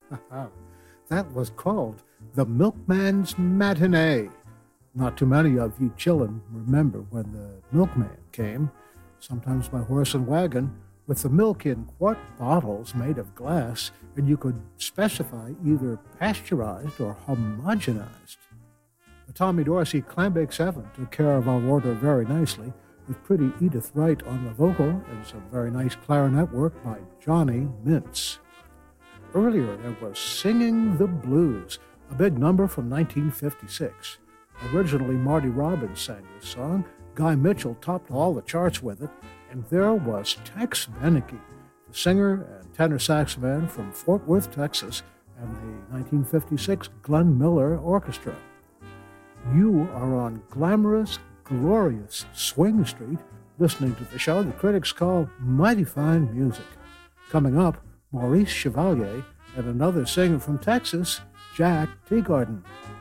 That was called The Milkman's Matinee. Not too many of you chillin' remember when the milkman came, sometimes by horse and wagon, with the milk in quart bottles made of glass, and you could specify either pasteurized or homogenized. The Tommy Dorsey Clambake 7 took care of our order very nicely, with pretty Edith Wright on the vocal and some very nice clarinet work by Johnny Mintz. Earlier, there was Singing the Blues, a big number from 1956. Originally, Marty Robbins sang this song. Guy Mitchell topped all the charts with it. And there was Tex Beneke, the singer and tenor saxophone from Fort Worth, Texas, and the 1956 Glenn Miller Orchestra. You are on glamorous, glorious Swing Street, listening to the show the critics call mighty fine music. Coming up, Maurice Chevalier and another singer from Texas, Jack Teagarden.